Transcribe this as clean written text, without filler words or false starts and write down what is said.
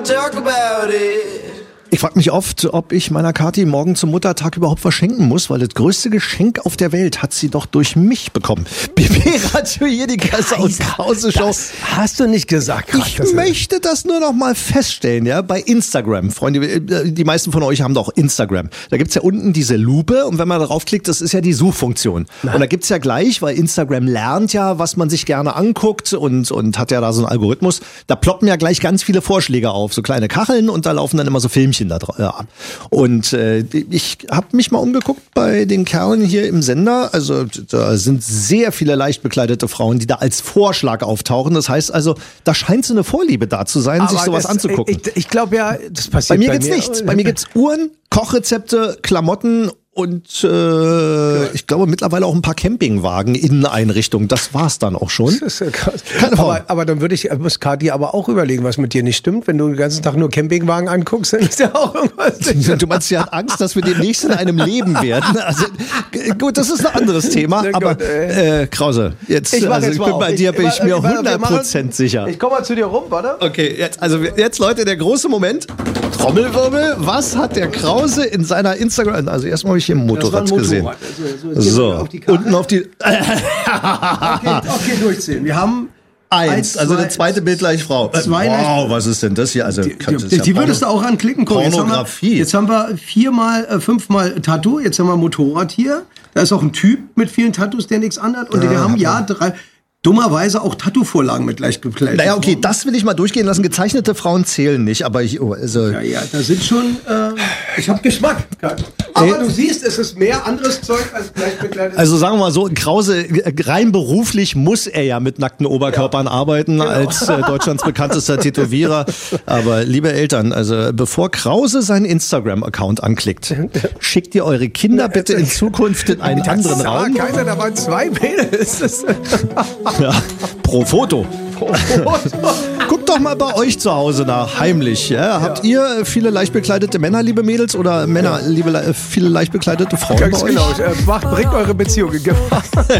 Talk about it. Ich frage mich oft, ob ich meiner Kathi morgen zum Muttertag überhaupt was schenken muss, weil das größte Geschenk auf der Welt hat sie doch durch mich bekommen. Bibi Radio hier, die Kasse aus Krause Show. Das hast du nicht gesagt. Ich möchte das nur noch mal feststellen, ja, bei Instagram. Freunde, die meisten von euch haben doch Instagram. Da gibt's ja unten diese Lupe und wenn man darauf klickt, das ist ja die Suchfunktion. Und da gibt's ja gleich, weil Instagram lernt ja, was man sich gerne anguckt und hat ja da so einen Algorithmus, da ploppen ja gleich ganz viele Vorschläge auf, so kleine Kacheln und da laufen dann immer so Filmchen da ab. Und ich habe mich mal umgeguckt bei den Kerlen hier im Sender. Also da sind sehr viele leicht bekleidete Frauen, die da als Vorschlag auftauchen. Das heißt also, da scheint so eine Vorliebe da zu sein, sich sowas anzugucken. Ich glaube ja, das passiert bei mir gibt's nichts. Bei mir gibt's Uhren, Kochrezepte, Klamotten und ich glaube mittlerweile auch ein paar Campingwagen, Inneneinrichtungen. Das war's dann auch schon. Das ist ja krass. Aber dann muss Kathi aber auch überlegen, was mit dir nicht stimmt. Wenn du den ganzen Tag nur Campingwagen anguckst, dann ist ja auch irgendwas. Du meinst, sie hat Angst, dass wir demnächst in einem leben werden. Also gut, das ist ein anderes Thema. Aber Krause, jetzt bin bei dir bin ich mir 100% sicher. Ich komme mal zu dir rum, warte. Okay, jetzt Leute, der große Moment. Trommelwirbel, was hat der Krause in seiner Instagram... Also erstmal habe ich hier ein Motorrad gesehen. So, unten auf die... Okay, durchzählen. Wir haben... 1, also eine zweite bildgleiche Frau. Wow, was ist denn das hier? Also, die würdest du auch anklicken. Pornografie. Jetzt haben wir 5-mal Tattoo, jetzt haben wir Motorrad hier. Da ist auch ein Typ mit vielen Tattoos, der nichts anhat. Und wir haben 3... Dummerweise auch Tattoo-Vorlagen mit leicht gekleidet. Naja, okay, das will ich mal durchgehen lassen. Gezeichnete Frauen zählen nicht, aber Ja, da sind schon... ich habe Geschmack. Aber du siehst, es ist mehr anderes Zeug als leicht bekleidet. Also sagen wir mal so, Krause, rein beruflich muss er ja mit nackten Oberkörpern arbeiten, als Deutschlands bekanntester Tätowierer. Aber liebe Eltern, also bevor Krause seinen Instagram-Account anklickt, schickt ihr eure Kinder bitte in Zukunft in einen anderen Raum. Keiner, da waren 2 Mädels. Ja, pro Foto. Guckt doch mal bei euch zu Hause nach, heimlich. Ja? Habt ihr viele leicht bekleidete Männer, liebe Mädels, oder Männer, viele leicht bekleidete Frauen Ganz bei euch? genau. Bringt eure Beziehung in Gefahr.